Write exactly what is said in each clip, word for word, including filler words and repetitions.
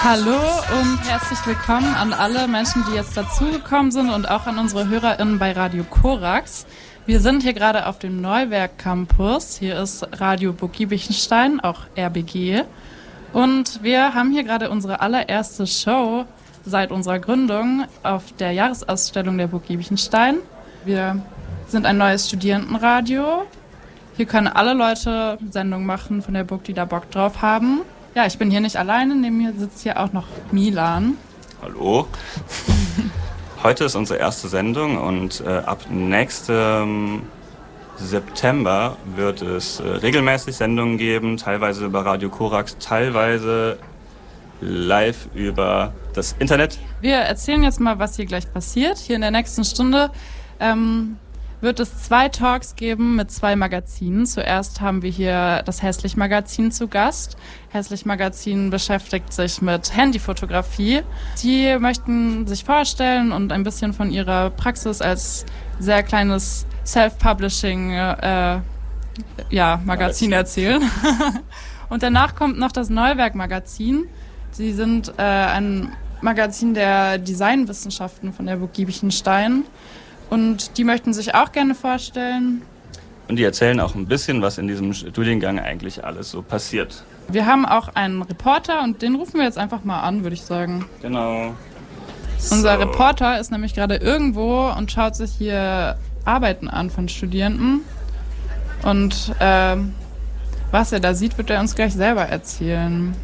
Hallo und herzlich willkommen an alle Menschen, die jetzt dazugekommen sind und auch an unsere HörerInnen bei Radio Korax. Wir sind hier gerade auf dem Neuwerk Campus. Hier ist Radio Burg Giebichenstein, auch R B G. Und wir haben hier gerade unsere allererste Show seit unserer Gründung auf der Jahresausstellung der Burg Giebichenstein. Wir sind ein neues Studierendenradio. Hier können alle Leute Sendungen machen von der Burg, die da Bock drauf haben. Ja, ich bin hier nicht alleine, neben mir sitzt hier auch noch Milan. Hallo. Heute ist unsere erste Sendung und äh, ab nächstem September wird es äh, regelmäßig Sendungen geben, teilweise über Radio Korax, teilweise live über das Internet. Wir erzählen jetzt mal, was hier gleich passiert. Hier in der nächsten Stunde ähm, wird es zwei Talks geben mit zwei Magazinen. Zuerst haben wir hier das Hässlich-Magazin zu Gast. Hässlich-Magazin beschäftigt sich mit Handyfotografie. Die möchten sich vorstellen und ein bisschen von ihrer Praxis als sehr kleines Self-Publishing äh, ja, Magazin erzählen. Und danach kommt noch das Neuwerk-Magazin. Sie sind äh, ein Magazin der Designwissenschaften von der Burg Giebichenstein. Und die möchten sich auch gerne vorstellen. Und die erzählen auch ein bisschen, was in diesem Studiengang eigentlich alles so passiert. Wir haben auch einen Reporter und den rufen wir jetzt einfach mal an, würde ich sagen. Genau. Unser so. Reporter ist nämlich gerade irgendwo und schaut sich hier Arbeiten an von Studierenden. Und äh, was er da sieht, wird er uns gleich selber erzählen.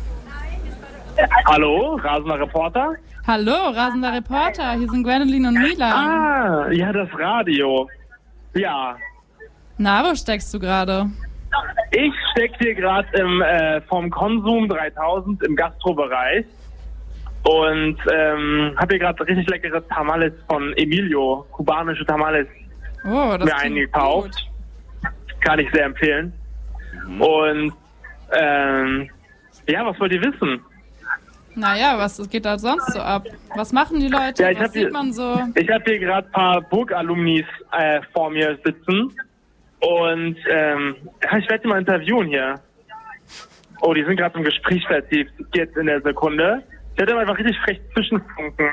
Hallo, rasender Reporter. Hallo, rasender Reporter. Hier sind Gwendolyn und Milan. Ah, ja, das Radio. Ja. Na, wo steckst du gerade? Ich stecke hier gerade im äh, vom Konsum dreitausend im Gastrobereich und ähm, habe hier gerade richtig leckere Tamales von Emilio, kubanische Tamales, oh, das mir eingekauft. Gut. Kann ich sehr empfehlen. Mhm. Und ähm, ja, was wollt ihr wissen? Naja, was geht da sonst so ab? Was machen die Leute? Ja, ich was hab sieht hier, man so? Ich habe hier gerade ein paar Burg-Alumnis äh, vor mir sitzen. Und ähm, ich werde die mal interviewen hier. Oh, die sind gerade im Gespräch vertieft. Jetzt in der Sekunde. Ich werde einfach richtig frech zwischenfunken.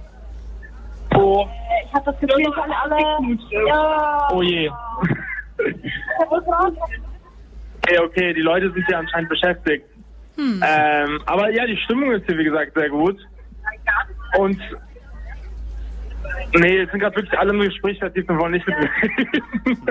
Oh. Ich hab das Gefühl, dass alle alle... Ja. Oh je. Okay, okay, die Leute sind ja anscheinend beschäftigt. Hm. Ähm, aber ja, die Stimmung ist hier, wie gesagt, sehr gut. Und nee, jetzt sind gerade wirklich alle im Gespräch vertieft und wollen nicht mit mir reden.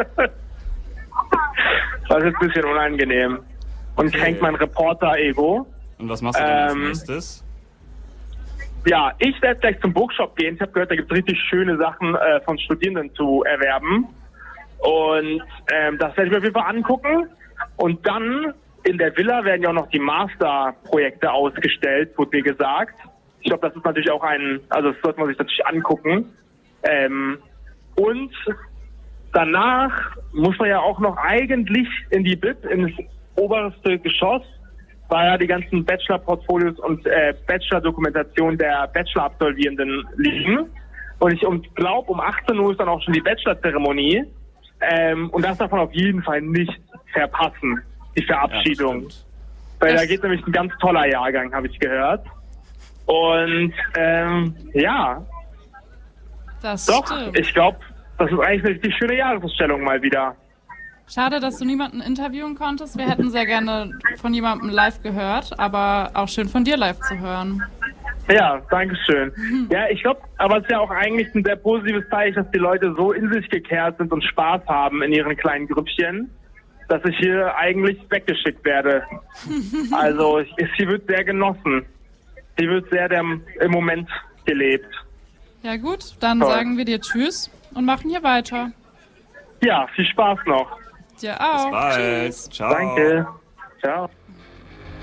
Das ist ein bisschen unangenehm. Und okay. kränkt mein Reporter-Ego. Und was machst du denn ähm, als nächstes? Ja, ich werde gleich zum Bookshop gehen. Ich habe gehört, da gibt es richtig schöne Sachen äh, von Studierenden zu erwerben. Und ähm, das werde ich mir auf jeden Fall angucken. Und dann in der Villa werden ja auch noch die Masterprojekte ausgestellt, wurde mir gesagt. Ich glaube, das ist natürlich auch ein, also das sollte man sich natürlich angucken. Ähm, und danach muss man ja auch noch eigentlich in die B I B, ins oberste Geschoss, weil ja die ganzen Bachelor-Portfolios und äh, Bachelor-Dokumentationen der Bachelor-Absolvierenden liegen. Und ich glaube, um achtzehn Uhr ist dann auch schon die Bachelor-Zeremonie. Ähm, und das darf man auf jeden Fall nicht verpassen, die Verabschiedung. Ja, weil da geht nämlich ein ganz toller Jahrgang, habe ich gehört. Und ähm, ja, das doch, stimmt. Ich glaube, das ist eigentlich eine richtig schöne Jahresausstellung mal wieder. Schade, dass du niemanden interviewen konntest. Wir hätten sehr gerne von jemandem live gehört, aber auch schön von dir live zu hören. Ja, danke schön. Mhm. Ja, ich glaube, aber es ist ja auch eigentlich ein sehr positives Zeichen, dass die Leute so in sich gekehrt sind und Spaß haben in ihren kleinen Grüppchen, dass ich hier eigentlich weggeschickt werde. Also, ich, sie wird sehr genossen. Sie wird sehr der, im Moment gelebt. Ja gut, dann Toll. Sagen wir dir Tschüss und machen hier weiter. Ja, viel Spaß noch. Dir auch. Bis bald. Tschüss. Ciao. Danke. Ciao.